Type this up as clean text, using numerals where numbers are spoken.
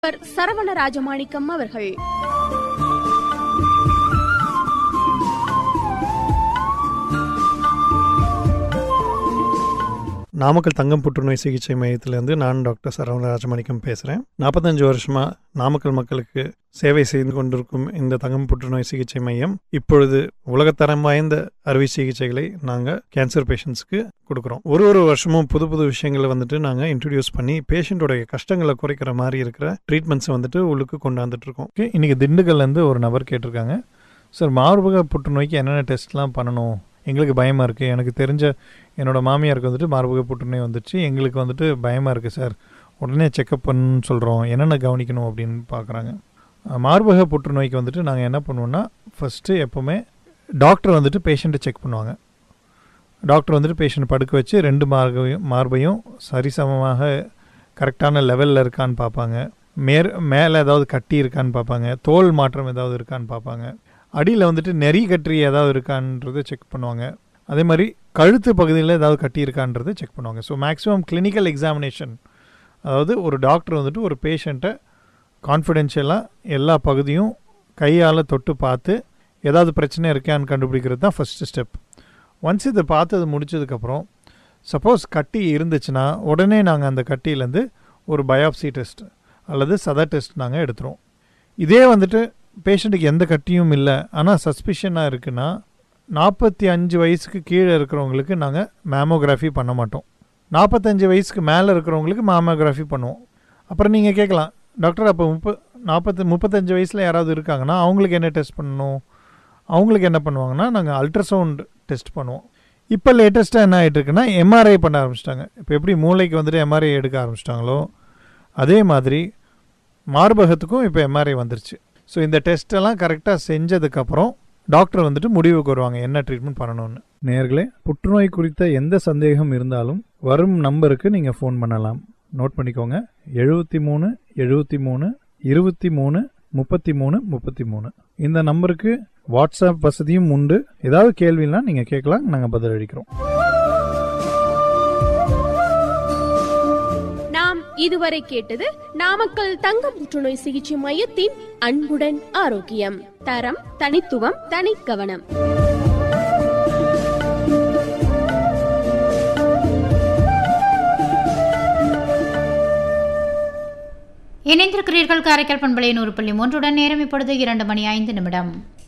சரவண ராஜமாணிக்கம் அவர்கள். நாமக்கல் தங்கம் புற்றுநோய் சிகிச்சை மையத்திலேருந்து நான் டாக்டர் சரவண ராஜமாணிக்கம் பேசுகிறேன். 45 வருஷமாக நாமக்கல் மக்களுக்கு சேவை செய்து கொண்டிருக்கும் இந்த தங்கம் புற்றுநோய் சிகிச்சை மையம் இப்பொழுது உலகத்தரம் வாய்ந்த அறுவை சிகிச்சைகளை நாங்கள் கேன்சர் பேஷண்ட்ஸ்க்கு கொடுக்குறோம். ஒரு வருஷமும் புது புது விஷயங்களை நாங்கள் இன்ட்ரடியூஸ் பண்ணி பேஷண்ட்டோடைய கஷ்டங்களை குறைக்கிற மாதிரி இருக்கிற ட்ரீட்மெண்ட்ஸை உள்ளுக்கு கொண்டாந்துட்டு இருக்கோம். இன்றைக்கி திண்டுக்கல்லேருந்து ஒரு நபர் கேட்டிருக்காங்க, சார் மார்பக புற்றுநோய்க்கு என்னென்ன டெஸ்ட்லாம் பண்ணணும், எங்களுக்கு பயமாக இருக்குது, எனக்கு தெரிஞ்ச என்னோடய மாமியாருக்கு மார்பக புற்றுநோய் வந்துச்சு, எங்களுக்கு பயமாக இருக்குது சார், உடனே செக்கப் பண்ணணும்னு சொல்கிறோம், என்னென்ன கவனிக்கணும் அப்படின்னு பார்க்குறாங்க. மார்பக புற்றுநோய்க்கு நாங்கள் என்ன பண்ணுவோன்னா, ஃபஸ்ட்டு எப்போவுமே டாக்டர் பேஷண்ட்டை செக் பண்ணுவாங்க. டாக்டர் பேஷண்ட் படுக்க வச்சு 2 மார்பையும் சரிசமமாக கரெக்டான லெவலில் இருக்கான்னு பார்ப்பாங்க. மேலே ஏதாவது கட்டி இருக்கான்னு பார்ப்பாங்க, தோல் மாற்றம் ஏதாவது இருக்கான்னு பார்ப்பாங்க, அடியில் நெறி கட்டி ஏதாவது இருக்கான்றதை செக் பண்ணுவாங்க. அதே மாதிரி கழுத்து பகுதியில் ஏதாவது கட்டி இருக்கான்றதை செக் பண்ணுவாங்க. ஸோ மேக்ஸிமம் கிளினிக்கல் எக்ஸாமினேஷன், அதாவது ஒரு டாக்டர் ஒரு பேஷண்ட்டை கான்ஃபிடென்ஷியலாக எல்லா பகுதியும் கையால் தொட்டு பார்த்து ஏதாவது பிரச்சனை இருக்கான்னு கண்டுபிடிக்கிறது தான் ஃபஸ்ட்டு ஸ்டெப். ஒன்ஸ் இதை பார்த்து முடிச்சதுக்கப்புறம் சப்போஸ் கட்டி இருந்துச்சுன்னா உடனே நாங்கள் அந்த கட்டியிலேருந்து ஒரு பயாப்சி டெஸ்ட் அல்லது சத டெஸ்ட் நாங்கள் எடுத்துருவோம். இதே பேஷண்ட்டுக்கு எந்த கட்டியும் இல்லை, ஆனால் சஸ்பிஷனாக இருக்குன்னா 45 வயசுக்கு கீழே இருக்கிறவங்களுக்கு நாங்கள் மேமோகிராஃபி பண்ண மாட்டோம். 45 வயசுக்கு மேலே இருக்கிறவங்களுக்கு மேமோகிராஃபி பண்ணுவோம். அப்புறம் நீங்கள் கேட்கலாம், டாக்டர் அப்போ 35 வயசில் யாராவது இருக்காங்கன்னா அவங்களுக்கு என்ன டெஸ்ட் பண்ணணும்? அவங்களுக்கு என்ன பண்ணுவாங்கன்னா நாங்கள் அல்ட்ராசவுண்ட் டெஸ்ட் பண்ணுவோம். இப்போ லேட்டஸ்ட்டாக என்ன ஆகிட்டு இருக்குன்னா எம்ஆர்ஐ பண்ண ஆரம்பிச்சிட்டாங்க. இப்போ எப்படி மூளைக்கு எம்ஆர்ஐ எடுக்க ஆரம்பிச்சிட்டாங்களோ அதே மாதிரி மார்பகத்துக்கும் இப்போ எம்ஆர்ஐ வந்துருச்சு. ஸோ இந்த டெஸ்ட்டெல்லாம் கரெக்டாக செஞ்சதுக்கப்புறம் டாக்டர் முடிவுக்கு வருவாங்க என்ன ட்ரீட்மெண்ட் பண்ணணும்னு. நேயர்களே, புற்றுநோய் குறித்த எந்த சந்தேகம் இருந்தாலும் வரும் நம்பருக்கு நீங்கள் ஃபோன் பண்ணலாம். நோட் பண்ணிக்கோங்க, 73 73 23 33 33. இந்த நம்பருக்கு வாட்ஸ்அப் வசதியும் உண்டு. ஏதாவது கேள்வினா நீங்கள் கேட்கலாம், நாங்கள் பதில் அளிக்கிறோம். இதுவரை கேட்டது நாமக்கல் தங்கம் புற்றுநோய் சிகிச்சை மையத்தின் அன்புடன் ஆரோக்கியம். தரம், தனித்துவம், தனிக்கவனம். இணைந்திருக்கிறீர்கள் காரைக்கால் பண்பலை 100.3. நேரம் இப்பொழுது 2 மணி 5 நிமிடம்.